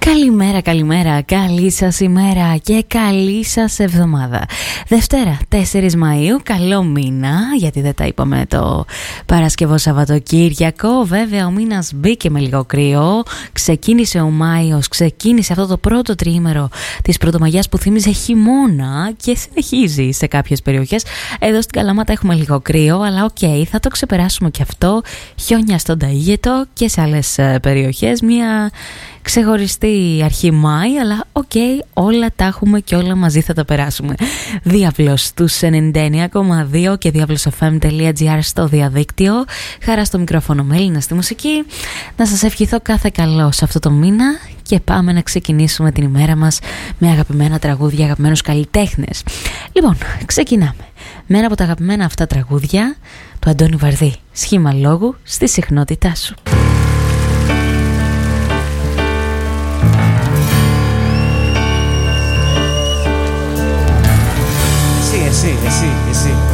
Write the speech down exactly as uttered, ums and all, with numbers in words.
Καλημέρα, καλημέρα, καλή σας ημέρα και καλή σας εβδομάδα. Δευτέρα, τέσσερις Μαΐου, καλό μήνα, γιατί δεν τα είπαμε το Παρασκευό Σαββατοκύριακο. Βέβαια ο μήνας μπήκε με λίγο κρύο, ξεκίνησε ο Μάιος, ξεκίνησε αυτό το πρώτο τριήμερο της Πρωτομαγιάς που θύμιζε χειμώνα και συνεχίζει σε κάποιες περιοχές. Εδώ στην Καλαμάτα έχουμε λίγο κρύο, αλλά οκ, okay, θα το ξεπεράσουμε και αυτό. Χιόνια στον Ταΐγετο και σε άλλες περιοχές, μια ξεχωριστή αρχή Μάη, αλλά οκ, okay, όλα τα έχουμε και όλα μαζί θα τα περάσουμε. Διάβλος στους ενενήντα εννέα κόμμα δύο και διάβλος εφ εμ τελεία τζι άρ στο διαδίκτυο. Χαρά στο μικρόφωνο, Μέλινα στη μουσική. Να σας ευχηθώ κάθε καλό σε αυτό το μήνα και πάμε να ξεκινήσουμε την ημέρα μας με αγαπημένα τραγούδια, αγαπημένους καλλιτέχνες. Λοιπόν, ξεκινάμε με ένα από τα αγαπημένα αυτά τραγούδια του Αντώνη Βαρδί, Σχήμα λόγου στη συχνότητά σου. Εσύ, εσύ, εσύ, εσύ.